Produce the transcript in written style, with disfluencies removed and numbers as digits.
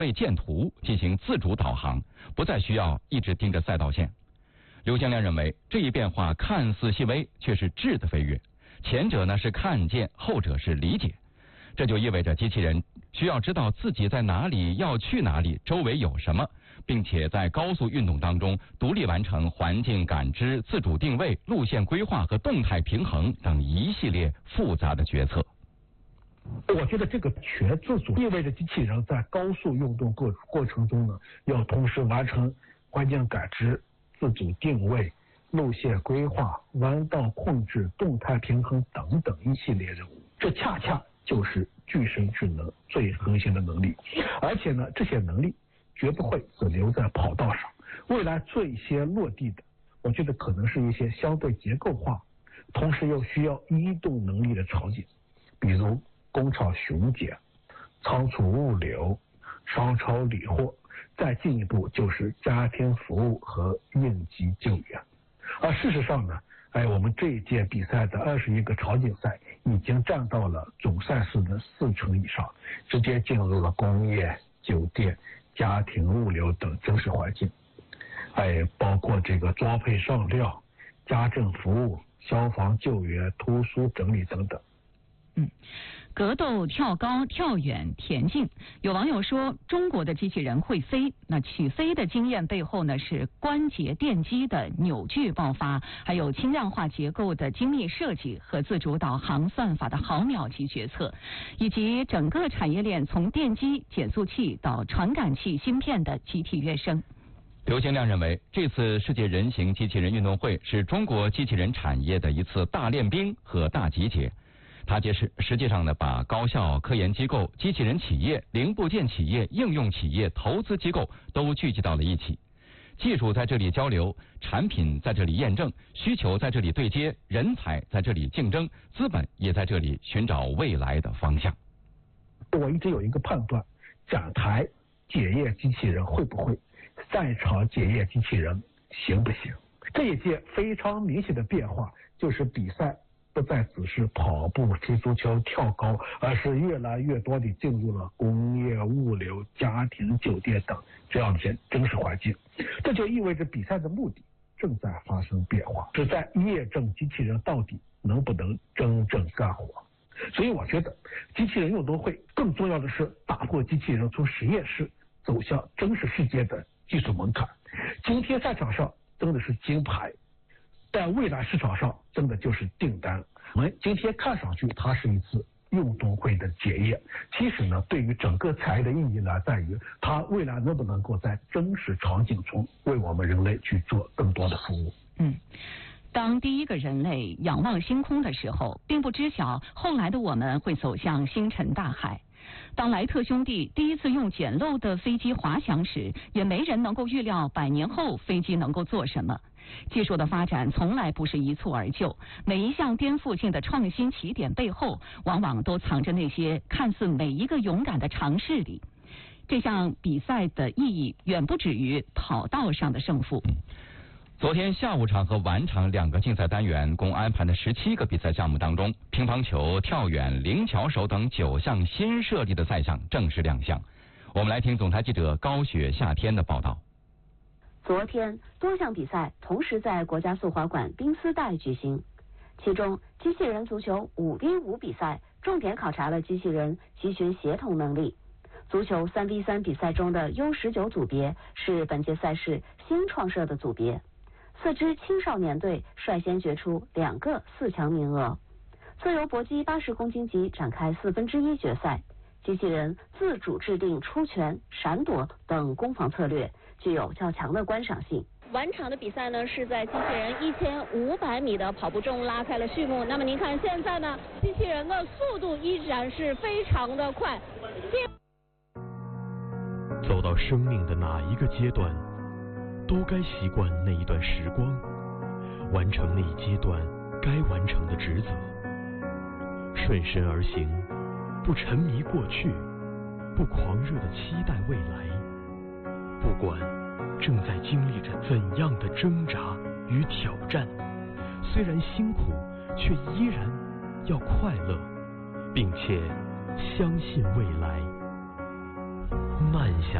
为见图进行自主导航，不再需要一直盯着赛道线。刘先亮认为，这一变化看似细微，却是质的飞跃。前者呢是看见，后者是理解。这就意味着机器人需要知道自己在哪里，要去哪里，周围有什么，并且在高速运动当中独立完成环境感知、自主定位、路线规划和动态平衡等一系列复杂的决策。 我觉得这个全自主意味着机器人在高速运动过程中呢，要同时完成环境感知、自主定位、路线规划、弯道控制、动态平衡等等一系列任务。这恰恰就是具身智能最核心的能力。而且呢，这些能力绝不会只留在跑道上，未来最先落地的，我觉得可能是一些相对结构化，同时又需要移动能力的场景，比如工厂巡检、仓储物流、商超理货，再进一步就是家庭服务和应急救援。而事实上呢，我们这一届比赛的21个场景赛已经占到了总赛事的40%以上，直接进入了工业、酒店、家庭物流等真实环境，包括这个装配上料、家政服务、消防救援、图书整理等等。 格斗、跳高、跳远、田径，有网友说中国的机器人会飞。那起飞的经验背后呢，是关节电机的扭矩爆发，还有轻量化结构的精密设计和自主导航算法的毫秒级决策，以及整个产业链从电机、减速器到传感器、芯片的集体跃升。 刘先亮认为，这次世界人形机器人运动会是中国机器人产业的一次大练兵和大集结。他揭示，实际上呢，把高校、科研机构、机器人企业、零部件企业、应用企业、投资机构都聚集到了一起，技术在这里交流，产品在这里验证，需求在这里对接，人才在这里竞争，资本也在这里寻找未来的方向。 我一直有一个判断，展台检验机器人会不会，赛场检验机器人行不行。这一届非常明显的变化就是比赛不再只是跑步、踢足球、跳高，而是越来越多地进入了工业、物流、家庭、酒店等这样的真实环境。这就意味着比赛的目的正在发生变化，是在验证机器人到底能不能真正干活。所以我觉得机器人运动会更重要的是打破机器人从实验室走向真实世界的技术门槛。今天赛场上真的是金牌，但未来市场上真的就是订单。我们今天看上去它是一次运动会的检验，其实呢，对于整个产业的意义呢，在于它未来能不能够在真实场景中为我们人类去做更多的服务。 当第一个人类仰望星空的时候，并不知晓后来的我们会走向星辰大海。当莱特兄弟第一次用简陋的飞机滑翔时，也没人能够预料100年后飞机能够做什么。技术的发展从来不是一蹴而就，每一项颠覆性的创新起点背后，往往都藏着那些看似每一个勇敢的尝试里。这项比赛的意义远不止于跑道上的胜负。 昨天下午场和晚场2个竞赛单元共安排的17个比赛项目当中，乒乓球、跳远、灵巧手等9项新设立的赛项正式亮相。我们来听总台记者高雪夏天的报道。 昨天多项比赛同时在国家速滑馆冰丝带举行，其中机器人足球5v5比赛重点考察了机器人集群协同能力。足球3v3比赛中的 U19 组别是本届赛事新创设的组别，4支青少年队率先决出2个4强名额。自由搏击80公斤级展开1/4决赛，机器人自主制定出拳、闪躲等攻防策略，具有较强的观赏性。 晚场的比赛呢，是在机器人1500米的跑步中拉开了序幕。那么您看现在呢，机器人的速度依然是非常的快。 走到生命的哪一个阶段，都该习惯那一段时光，完成那一阶段该完成的职责，顺身而行，不沉迷过去，不狂热地期待未来。不管正在经历着怎样的挣扎与挑战，虽然辛苦，却依然要快乐，并且相信未来。 慢下